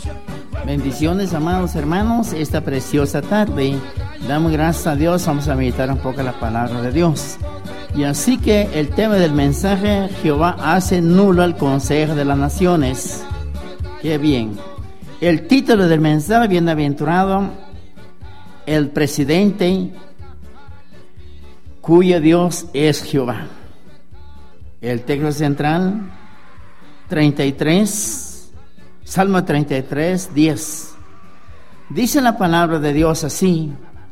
Bendiciones, amados hermanos, esta preciosa tarde. Damos gracias a Dios, vamos a meditar un poco la palabra de Dios. Y así que el tema del mensaje, Jehová hace nulo el consejo de las naciones. Qué bien. El título del mensaje, bienaventurado el presidente cuyo Dios es Jehová. El texto central, 33, Salmo 33, 10. Dice la palabra de Dios así: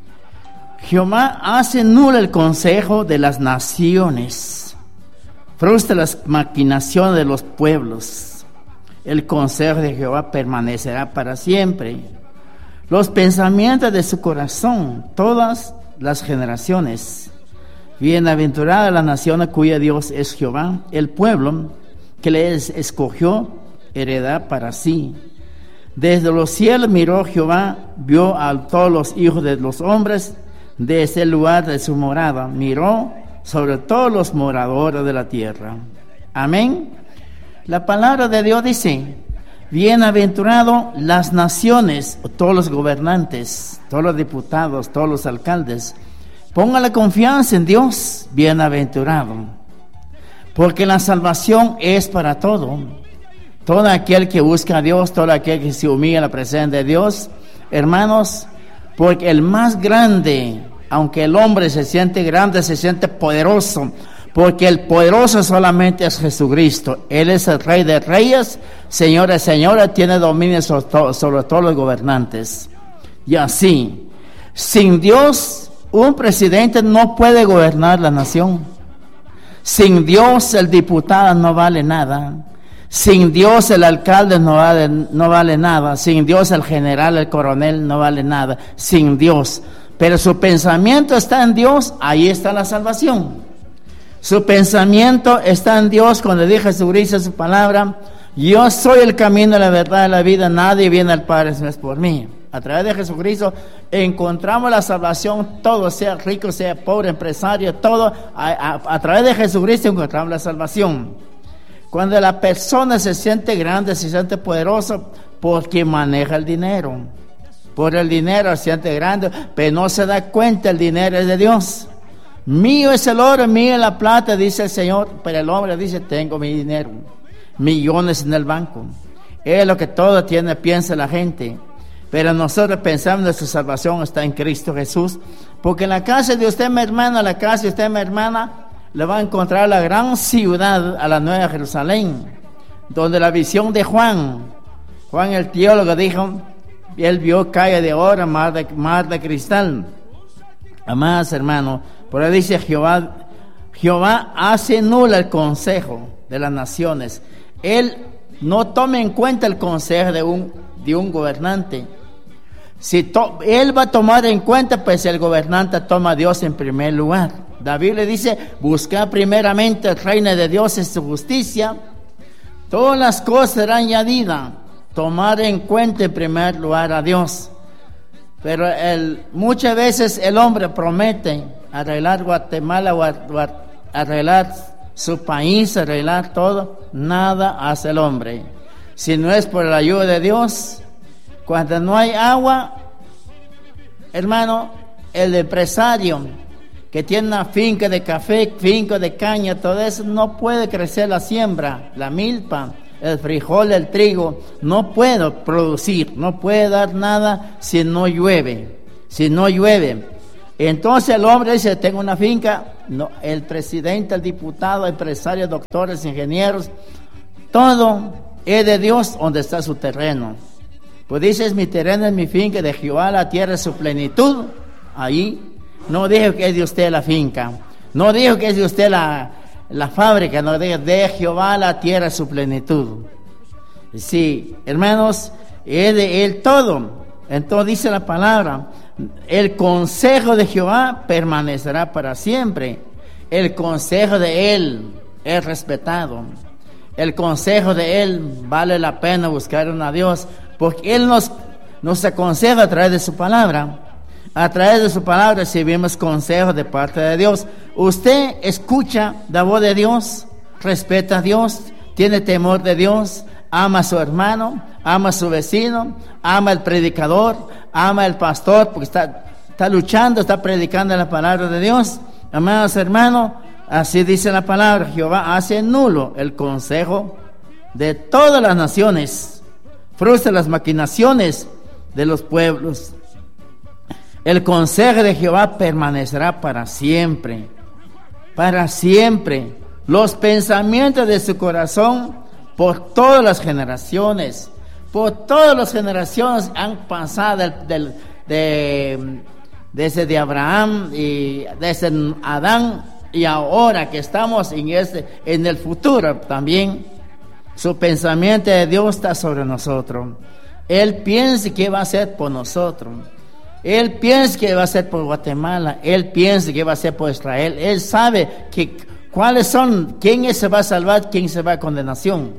Jehová hace nulo el consejo de las naciones, frustra las maquinaciones de los pueblos. El consejo de Jehová permanecerá para siempre. Los pensamientos de su corazón, todas las generaciones. Bienaventurada la nación cuya Dios es Jehová, el pueblo que le escogió heredad para sí. Desde los cielos miró Jehová, vio a todos los hijos de los hombres desde el lugar de su morada, miró sobre todos los moradores de la tierra. Amén. La palabra de Dios dice: bienaventurado las naciones, todos los gobernantes, todos los diputados, todos los alcaldes. Ponga la confianza en Dios, bienaventurado, porque la salvación es para todo. Todo aquel que busca a Dios, todo aquel que se humilla a la presencia de Dios, hermanos, porque el más grande, aunque el hombre se siente grande, se siente poderoso, porque el poderoso solamente es Jesucristo. Él es el Rey de Reyes, Señor de Señores, tiene dominio sobre todos los gobernantes. Y así, sin Dios, un presidente no puede gobernar la nación. Sin Dios, el diputado no vale nada. Sin Dios el alcalde no vale nada. Sin Dios el general, el coronel no vale nada. Sin Dios. Pero su pensamiento está en Dios, ahí está la salvación. Su pensamiento está en Dios cuando dice Jesucristo en su palabra: yo soy el camino, la verdad y la vida, nadie viene al Padre si no es por mí. A través de Jesucristo encontramos la salvación, todo, sea rico, sea pobre, empresario, todo. A través de Jesucristo encontramos la salvación. Cuando la persona se siente grande, se siente poderoso, porque maneja el dinero. Por el dinero se siente grande, pero no se da cuenta, el dinero es de Dios. Mío es el oro, mío es la plata, dice el Señor, pero el hombre dice: tengo mi dinero, millones en el banco. Es lo que todo tiene, piensa la gente. Pero nosotros pensamos que nuestra salvación está en Cristo Jesús, porque en la casa de usted, mi hermano, en la casa de usted, mi hermana, le va a encontrar la gran ciudad, a la Nueva Jerusalén, donde la visión de Juan el teólogo dijo, él vio calle de oro, mar de cristal. Amados hermanos, por ahí dice Jehová hace nulo el consejo de las naciones. Él no toma en cuenta el consejo de un gobernante. Él va a tomar en cuenta, pues el gobernante toma a Dios en primer lugar. David le dice: busca primeramente el reino de Dios y su justicia, todas las cosas serán añadidas. Tomar en cuenta en primer lugar a Dios. Pero muchas veces el hombre promete arreglar Guatemala o arreglar su país, arreglar todo. Nada hace el hombre. Si no es por la ayuda de Dios, cuando no hay agua, hermano, el empresario que tiene una finca de café, finca de caña, todo eso, no puede crecer la siembra, la milpa, el frijol, el trigo, no puede producir, no puede dar nada si no llueve. Entonces el hombre dice: tengo una finca. No, el presidente, el diputado, empresarios, doctores, ingenieros, todo es de Dios donde está su terreno. Pues dice: es mi terreno, es mi finca, de Jehová la tierra es su plenitud. Ahí no dijo que es de usted la finca, no dijo que es de usted la fábrica, no dijo: de Jehová la tierra es su plenitud. Sí, hermanos, es de Él todo. Entonces dice la palabra: el consejo de Jehová permanecerá para siempre. El consejo de Él es respetado. El consejo de Él vale la pena buscar a Dios, porque Él nos aconseja a través de su palabra. A través de su palabra recibimos consejos de parte de Dios. Usted escucha la voz de Dios, respeta a Dios, tiene temor de Dios, ama a su hermano, ama a su vecino, ama al predicador, ama al pastor, porque está luchando, está predicando la palabra de Dios. Amados hermanos, así dice la palabra: Jehová hace nulo el consejo de todas las naciones, frustra las maquinaciones de los pueblos. El consejo de Jehová permanecerá para siempre, para siempre. Los pensamientos de su corazón por todas las generaciones, han pasado desde de Abraham y desde Adán, y ahora que estamos en el futuro también. Su pensamiento de Dios está sobre nosotros. Él piensa que va a hacer por nosotros. Él piensa que va a hacer por Guatemala. Él piensa que va a hacer por Israel. Él sabe quién se va a salvar, quién se va a condenación.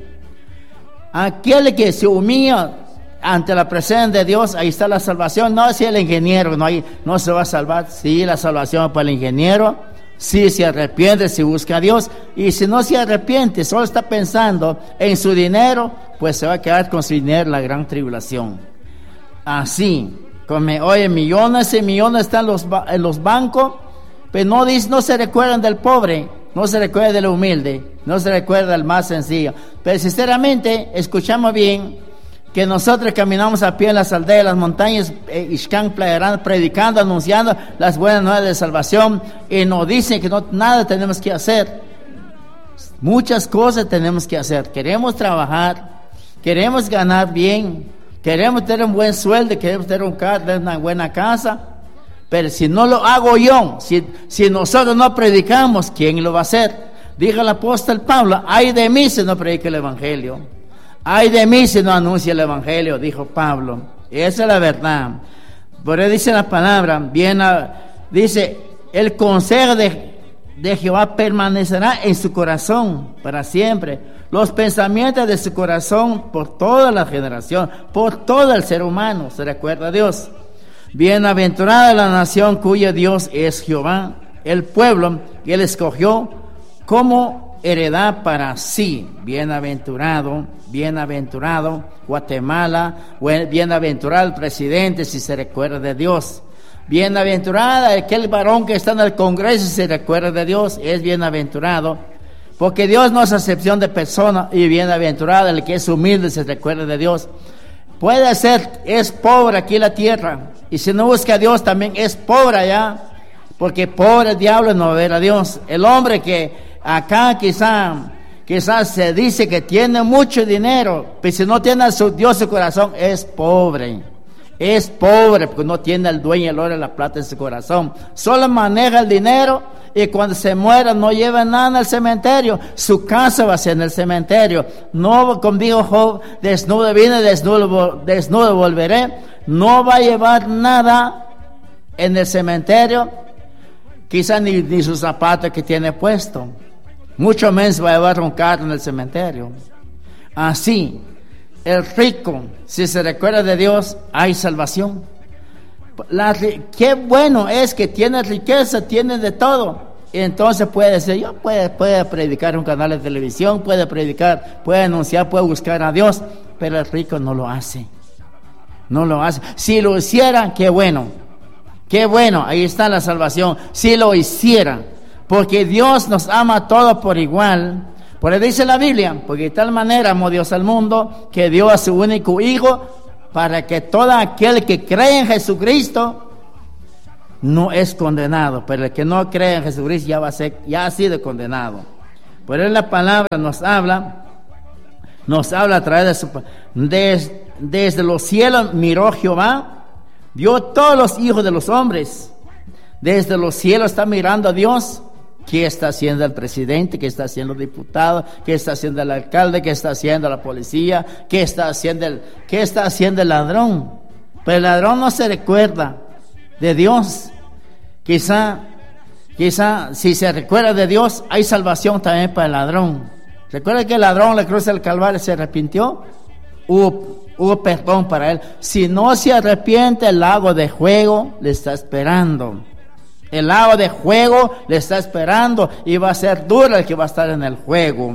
Aquel que se humilla ante la presencia de Dios, ahí está la salvación. No si el ingeniero no se va a salvar. Sí, la salvación para el ingeniero. Si se arrepiente, si busca a Dios. Y si no se arrepiente, solo está pensando en su dinero, pues se va a quedar con su dinero en la gran tribulación. Así, millones y millones están en los bancos, pero no se recuerdan del pobre, no se recuerda del humilde, no se recuerda del más sencillo. Pero sinceramente, escuchamos bien que nosotros caminamos a pie en las aldeas, las montañas, Ixcán, Playa Grande, predicando, anunciando las buenas nuevas de salvación, y nos dicen que nada tenemos que hacer. Muchas cosas tenemos que hacer. Queremos trabajar, queremos ganar bien, queremos tener un buen sueldo, queremos tener un carro, tener una buena casa, pero si no lo hago yo, si nosotros no predicamos, ¿quién lo va a hacer? Dijo el apóstol Pablo: ay de mí si no predico el evangelio. Ay de mí si no anuncio el evangelio, dijo Pablo. Esa es la verdad. Por eso dice la palabra, dice: el consejo de Jehová permanecerá en su corazón para siempre. Los pensamientos de su corazón por toda la generación, por todo el ser humano, se recuerda a Dios. Bienaventurada la nación cuyo Dios es Jehová, el pueblo que él escogió como heredad para sí. Bienaventurado Guatemala, bienaventurado el presidente si se recuerda de Dios. Bienaventurada aquel varón que está en el Congreso si se recuerda de Dios, es bienaventurado, porque Dios no es acepción de persona. Y bienaventurado el que es humilde si se recuerda de Dios. Puede ser, es pobre aquí en la tierra, y si no busca a Dios también es pobre allá, porque pobre el diablo no va a ver a Dios. El hombre que acá quizás se dice que tiene mucho dinero, pero si no tiene a Dios en su corazón, es pobre. Es pobre porque no tiene al dueño el oro y la plata en su corazón. Solo maneja el dinero, y cuando se muera no lleva nada al cementerio. Su casa va a ser en el cementerio. No, como dijo Job, desnudo vine, desnudo volveré. No va a llevar nada en el cementerio, quizás ni sus zapatos que tiene puesto. Mucho menos va a llevar un carro en el cementerio. Así, el rico, si se recuerda de Dios, hay salvación. Qué bueno es que tiene riqueza, tiene de todo. Y entonces puede decir, puede predicar un canal de televisión, puede predicar, puede anunciar, puede buscar a Dios, pero el rico no lo hace. No lo hace. Si lo hiciera, qué bueno, ahí está la salvación. Si lo hiciera, porque Dios nos ama a todos por igual. Por eso dice la Biblia: porque de tal manera amó Dios al mundo, que dio a su único Hijo, para que todo aquel que cree en Jesucristo no es condenado, pero el que no cree en Jesucristo ya ha sido condenado. Por eso la palabra nos habla a través de desde los cielos miró Jehová, vio todos los hijos de los hombres. Desde los cielos está mirando a Dios. ¿Qué está haciendo el presidente? ¿Qué está haciendo el diputado? ¿Qué está haciendo el alcalde? ¿Qué está haciendo la policía? ¿Qué está haciendo el ladrón? Pero el ladrón no se recuerda de Dios. Quizá si se recuerda de Dios, hay salvación también para el ladrón. ¿Recuerda que el ladrón en la cruz del Calvario se arrepintió? Hubo perdón para él. Si no se arrepiente, el lago de fuego le está esperando. El lago de fuego le está esperando, y va a ser duro el que va a estar en el fuego.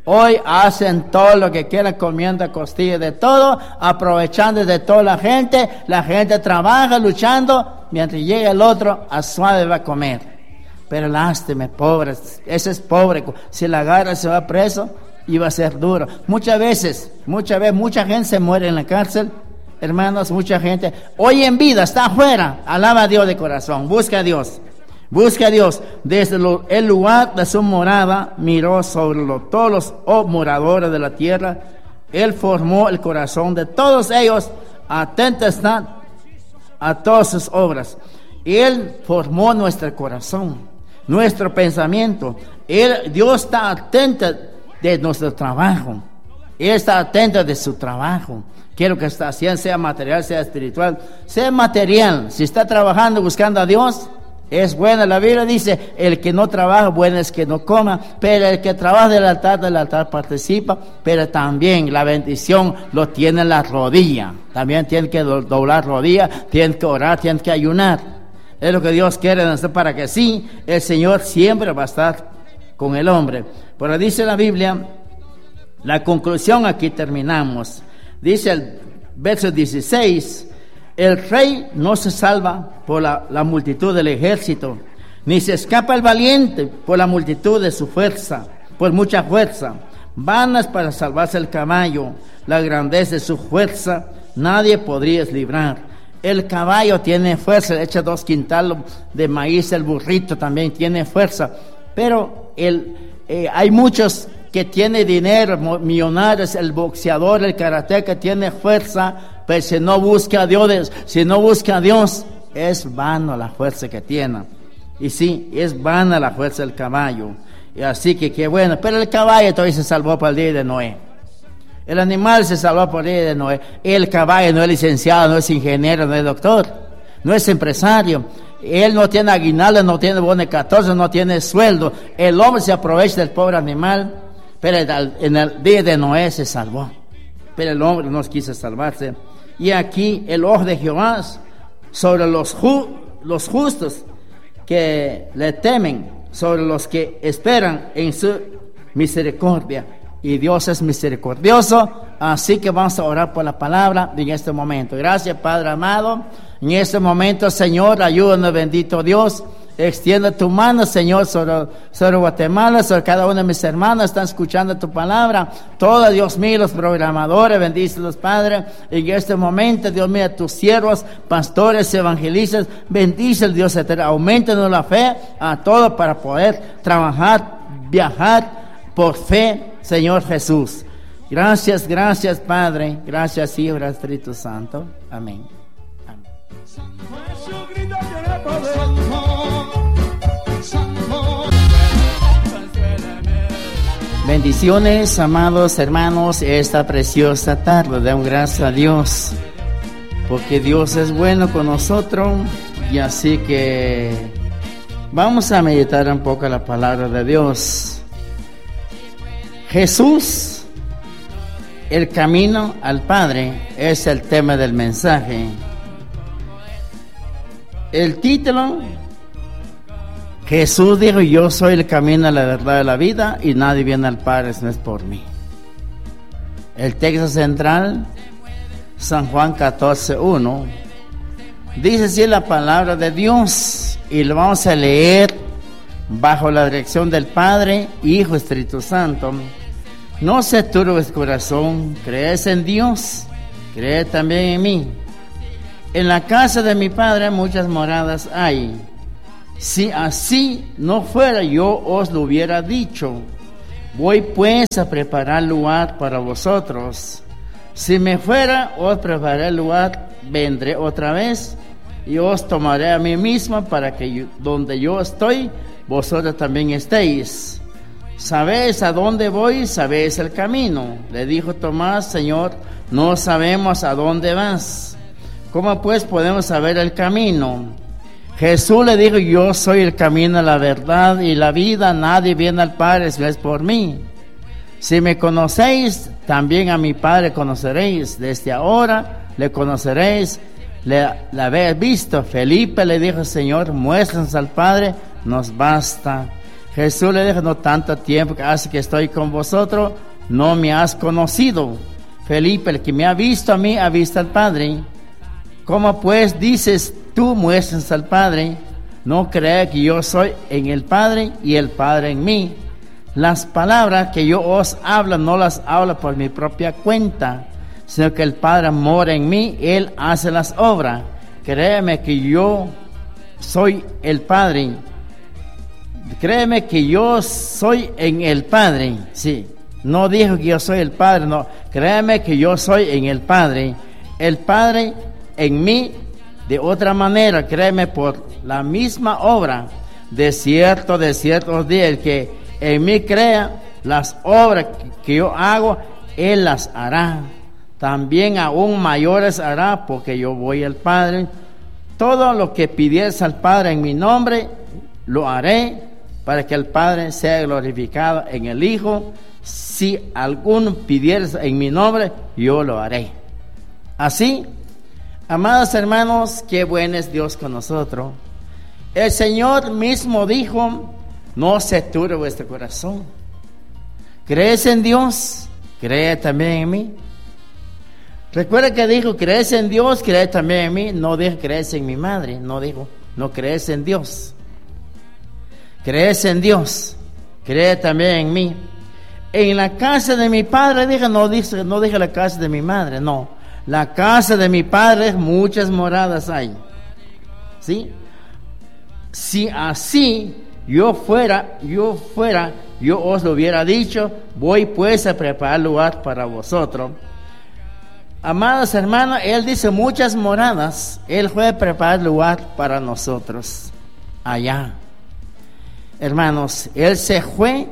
Hoy hacen todo lo que quieran, comiendo costillas de todo, aprovechando de toda la gente trabaja luchando, mientras llega el otro, a suave va a comer. Pero lástima, pobre, ese es pobre, si la agarra se va preso, y va a ser duro. Muchas veces, mucha gente se muere en la cárcel, hermanos, mucha gente, hoy en vida está afuera, alaba a Dios de corazón, busca a Dios. Busca a Dios. Desde el lugar de su morada miró sobre todos los moradores de la tierra. Él formó el corazón de todos ellos. Atento está a todas sus obras. Él formó nuestro corazón, nuestro pensamiento. Dios está atento de nuestro trabajo. Él está atento de su trabajo. Quiero que está haciendo, sea material, sea espiritual, sea material. Si está trabajando buscando a Dios, es buena. La Biblia dice, el que no trabaja, bueno es que no coma, pero el que trabaja del altar participa, pero también la bendición lo tiene en la rodilla. También tiene que doblar rodilla, tiene que orar, tiene que ayunar. Es lo que Dios quiere para que sí, el Señor siempre va a estar con el hombre. Pero dice la Biblia, la conclusión aquí terminamos. Dice el verso 16, el rey no se salva por la multitud del ejército, ni se escapa el valiente por la multitud de su fuerza, por mucha fuerza. Vanas para salvarse el caballo, la grandeza de su fuerza, nadie podría librar. El caballo tiene fuerza, echa 2 quintales de maíz, el burrito también tiene fuerza, pero hay muchos que tienen dinero, millonarios, el boxeador, el karateca tiene fuerza, pero si no busca a Dios, es vano la fuerza que tiene. Y sí, es vana la fuerza del caballo. Y así que qué bueno. Pero el caballo todavía se salvó para el día de Noé. El animal se salvó para el día de Noé. El caballo no es licenciado, no es ingeniero, no es doctor, no es empresario. Él no tiene aguinaldo, no tiene bono de 14, no tiene sueldo. El hombre se aprovecha del pobre animal, pero en el día de Noé se salvó. Pero el hombre no quiso salvarse. Y aquí el ojo de Jehová sobre los justos que le temen, sobre los que esperan en su misericordia. Y Dios es misericordioso, así que vamos a orar por la palabra en este momento. Gracias, Padre amado. En este momento, Señor, ayúdanos, bendito Dios. Extiende tu mano, Señor, sobre Guatemala, sobre cada uno de mis hermanos, están escuchando tu palabra. Todo, Dios mío, los programadores, bendícelos, Padre. En este momento, Dios mío, tus siervos, pastores, evangelistas, bendice el Dios eterno. Aumentanos la fe a todos para poder trabajar, viajar por fe, Señor Jesús. Gracias, Padre. Gracias, Hijo, gracias, Espíritu Santo. Amén. Bendiciones, amados hermanos, esta preciosa tarde. Damos gracias a Dios, porque Dios es bueno con nosotros. Y así que vamos a meditar un poco la palabra de Dios. Jesús, el camino al Padre, es el tema del mensaje. El título: Jesús dijo, yo soy el camino, la verdad y la vida, y nadie viene al Padre si no es por mí. El texto central, San Juan 14:1, dice así la palabra de Dios, y lo vamos a leer bajo la dirección del Padre, Hijo, Espíritu Santo. No se turbe el corazón, crees en Dios, cree también en mí. En la casa de mi Padre muchas moradas hay. Si así no fuera, yo os lo hubiera dicho. Voy pues a preparar lugar para vosotros. Si me fuera, os prepararé el lugar, vendré otra vez y os tomaré a mí mismo, para que donde yo estoy, vosotros también estéis. ¿Sabéis a dónde voy? ¿Sabéis el camino? Le dijo Tomás, Señor, no sabemos a dónde vas. ¿Cómo pues podemos saber el camino? Jesús le dijo, yo soy el camino, la verdad y la vida. Nadie viene al Padre si no es por mí. Si me conocéis, también a mi Padre conoceréis. Desde ahora le conoceréis, le habéis visto. Felipe le dijo, Señor, muéstranos al Padre, nos basta. Jesús le dijo, no tanto tiempo que hace que estoy con vosotros, no me has conocido. Felipe, el que me ha visto a mí, ha visto al Padre. ¿Cómo pues dices tú, muestras al Padre? No crees que yo soy en el Padre y el Padre en mí. Las palabras que yo os hablo, no las hablo por mi propia cuenta, sino que el Padre mora en mí, Él hace las obras. Créeme que yo soy el Padre. Créeme que yo soy en el Padre. Sí, no dijo que yo soy el Padre, no. Créeme que yo soy en el Padre. El Padre en mí, de otra manera, créeme, por la misma obra. De cierto os digo, el que en mí crea, las obras que yo hago, Él las hará. También aún mayores hará, porque yo voy al Padre. Todo lo que pidieres al Padre en mi nombre, lo haré, para que el Padre sea glorificado en el Hijo. Si alguno pidieres en mi nombre, yo lo haré. Así, amados hermanos, qué bueno es Dios con nosotros. El Señor mismo dijo, no se turbe vuestro corazón. ¿Crees en Dios? Cree también en mí. Recuerda que dijo, crees en Dios, cree también en mí. No dijo, crees en mi madre. No dijo, no crees en Dios. Crees en Dios, cree también en mí. En la casa de mi padre, no dije la casa de mi madre, no. La casa de mi padre, muchas moradas hay. ¿Sí? Si así yo fuera, yo os lo hubiera dicho, voy pues a preparar lugar para vosotros. Amados hermanos, Él dice muchas moradas, Él fue a preparar lugar para nosotros, allá. Hermanos, Él se fue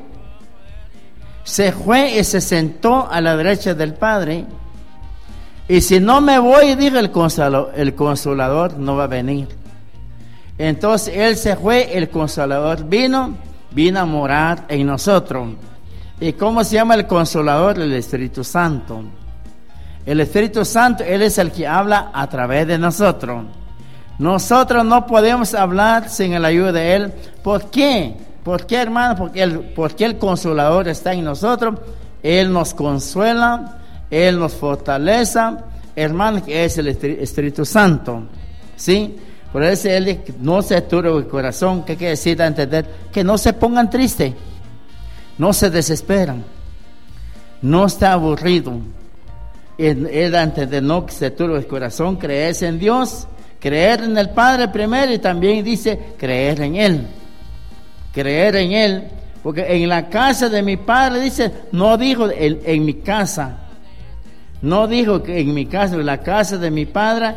y se sentó a la derecha del Padre. Y si no me voy, dijo el Consolador no va a venir. Entonces Él se fue, el Consolador vino a morar en nosotros. ¿Y cómo se llama el Consolador? El Espíritu Santo. El Espíritu Santo, Él es el que habla a través de nosotros. Nosotros no podemos hablar sin la ayuda de Él. ¿Por qué? ¿Por qué, hermano? Porque el Consolador está en nosotros. Él nos consuela, Él nos fortalece, hermano, que es el Espíritu Santo. ¿Sí? Por eso Él dice, no se turbe el corazón. ¿Qué quiere decir? A entender que no se pongan tristes, no se desesperan, no está aburrido. Él da a entender, no que se turbe el corazón, creer en Dios, creer en el Padre primero, y también dice creer en Él. Creer en Él, porque en la casa de mi Padre, dice, no dijo en mi casa, no dijo que en mi casa, en la casa de mi Padre,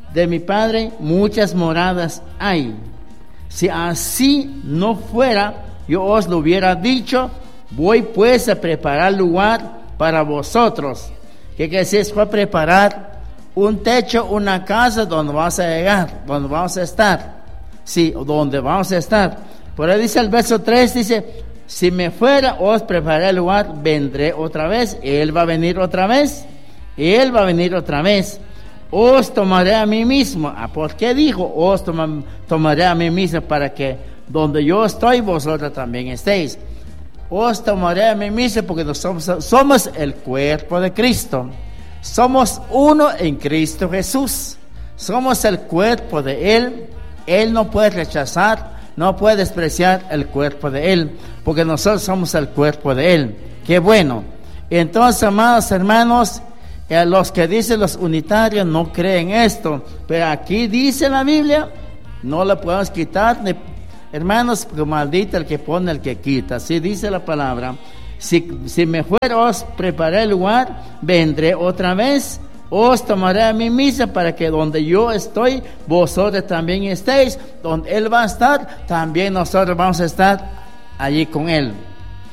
muchas moradas hay. Si así no fuera, yo os lo hubiera dicho, voy pues a preparar lugar para vosotros. ¿Qué quiere decir? Fue a preparar un techo, una casa donde vamos a llegar, donde vamos a estar. Sí, donde vamos a estar. Por ahí dice el verso 3, dice, si me fuera, os prepararé el lugar, vendré otra vez. Él va a venir otra vez. Él va a venir otra vez. Os tomaré a mí mismo. ¿Por qué dijo? Os tomaré a mí mismo, para que donde yo estoy, vosotros también estéis. Os tomaré a mí mismo, porque somos el cuerpo de Cristo. Somos uno en Cristo Jesús. Somos el cuerpo de Él. Él no puede rechazar, no puede despreciar el cuerpo de Él, porque nosotros somos el cuerpo de Él. Qué bueno. Entonces, amados hermanos, los que dicen los unitarios no creen esto, pero aquí dice la Biblia, no la podemos quitar, hermanos, porque maldito el que pone, el que quita. Así dice la palabra. Si me fuera, os preparé el lugar, vendré otra vez, os tomaré a mí mismo, para que donde yo estoy, vosotros también estéis. Donde Él va a estar, también nosotros vamos a estar allí con Él.